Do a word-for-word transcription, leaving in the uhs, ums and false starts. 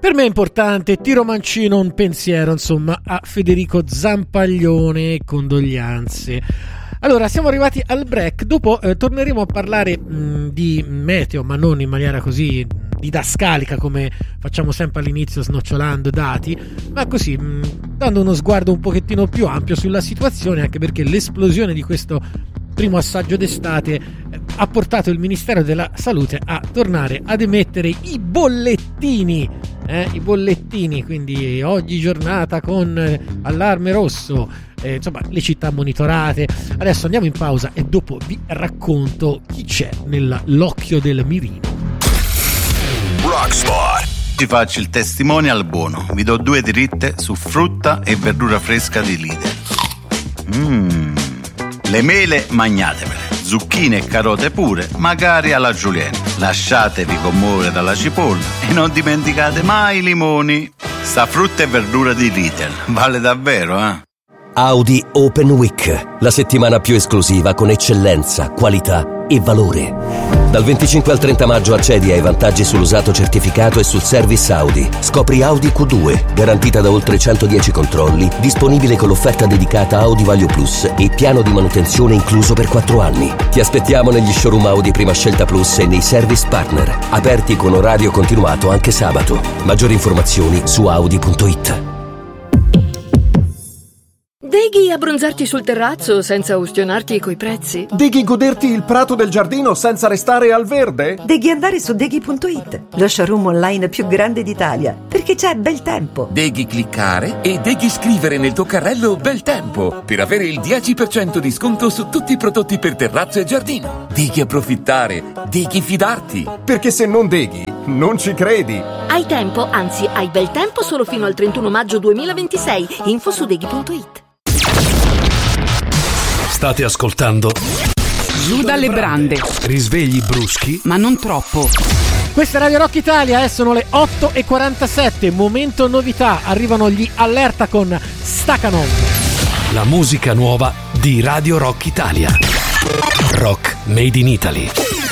Per me è importante, tiro mancino un pensiero, insomma, a Federico Zampaglione, condoglianze. Allora, siamo arrivati al break, dopo eh, torneremo a parlare mh, di meteo, ma non in maniera così didascalica come facciamo sempre all'inizio, snocciolando dati, ma così mh, dando uno sguardo un pochettino più ampio sulla situazione, anche perché l'esplosione di questo primo assaggio d'estate eh, ha portato il Ministero della Salute a tornare ad emettere i bollettini, eh, i bollettini, quindi oggi giornata con eh, allarme rosso, eh, insomma le città monitorate. Adesso andiamo in pausa e dopo vi racconto chi c'è nell'occhio del mirino. Rockspot. Ci faccio il testimonial buono, vi do due dritte su frutta e verdura fresca di Lidl. Mmm. Le mele magnatevele, zucchine e carote pure, magari alla julienne. Lasciatevi commuovere dalla cipolla e non dimenticate mai i limoni. Sta frutta e verdura di Lidl vale davvero, eh? Audi Open Week, la settimana più esclusiva con eccellenza, qualità e valore. Dal venticinque al trenta maggio accedi ai vantaggi sull'usato certificato e sul service Audi. Scopri Audi Q due, garantita da oltre centodieci controlli, disponibile con l'offerta dedicata Audi Value Plus e piano di manutenzione incluso per quattro anni. Ti aspettiamo negli showroom Audi Prima Scelta Plus e nei service partner, aperti con orario continuato anche sabato. Maggiori informazioni su audi punto it. Deghi abbronzarti sul terrazzo senza ustionarti coi prezzi? Deghi goderti il prato del giardino senza restare al verde? Deghi andare su deghi punto it, lo showroom online più grande d'Italia, perché c'è bel tempo. Deghi cliccare e deghi scrivere nel tuo carrello bel tempo per avere il dieci per cento di sconto su tutti i prodotti per terrazzo e giardino. Deghi approfittare, deghi fidarti. Perché se non deghi, non ci credi. Hai tempo, anzi hai bel tempo solo fino al trentuno maggio duemilaventisei. Info su deghi punto it. State ascoltando Giù dalle brande. Risvegli bruschi, ma non troppo. Questa è Radio Rock Italia, eh, sono le otto e quarantasette, momento novità, arrivano gli Allerta con Stakhanov. la musica nuova di Radio Rock Italia. Rock Made in Italy.